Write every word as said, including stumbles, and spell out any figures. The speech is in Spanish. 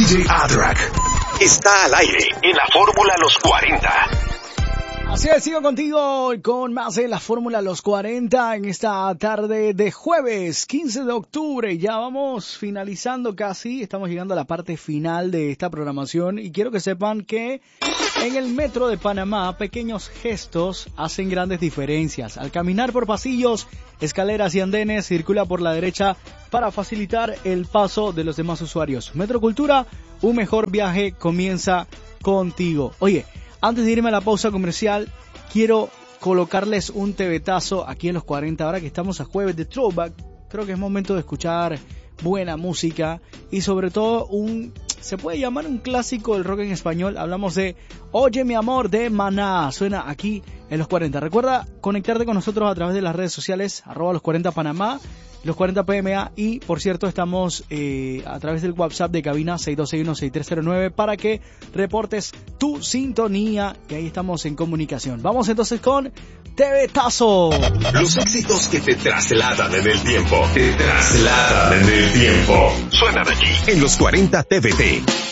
J Adrak está al aire en la Fórmula Los cuarenta. Así es, sigo contigo con más de la Fórmula Los cuarenta en esta tarde de jueves quince de octubre. Ya vamos finalizando casi, estamos llegando a la parte final de esta programación y quiero que sepan que en el metro de Panamá pequeños gestos hacen grandes diferencias. Al caminar por pasillos, escaleras y andenes, circula por la derecha para facilitar el paso de los demás usuarios. Metrocultura, un mejor viaje comienza contigo. Oye, antes de irme a la pausa comercial, quiero colocarles un tebetazo aquí en los cuarenta, ahora que estamos a jueves de Throwback. Creo que es momento de escuchar buena música y sobre todo un, se puede llamar un clásico del rock en español. Hablamos de Oye mi amor de Maná, suena aquí en los cuarenta. Recuerda conectarte con nosotros a través de las redes sociales, arroba los cuarenta Panamá, los cuarenta P M A, y por cierto estamos eh, a través del WhatsApp de cabina seis dos seis uno seis tres cero nueve para que reportes tu sintonía y ahí estamos en comunicación. Vamos entonces con tebetazo. Los éxitos que te trasladan en el tiempo, te trasladan en el tiempo. Suenan aquí en los cuarenta T V T.